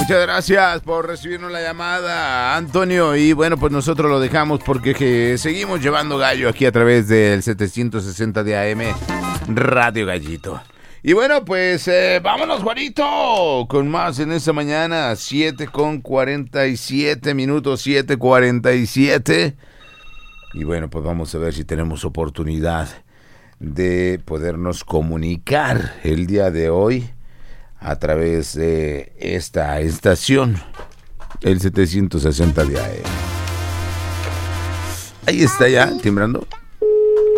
Muchas gracias por recibirnos la llamada, Antonio. Y bueno, pues nosotros lo dejamos porque seguimos llevando gallo aquí a través del 760 de AM Radio Gallito. Y bueno, pues vámonos, Juanito, con más en esta mañana, 7:47 minutos, 7:47. Y bueno, pues vamos a ver si tenemos oportunidad de podernos comunicar el día de hoy a través de esta estación, el 760 de AM. Ahí está ya, timbrando.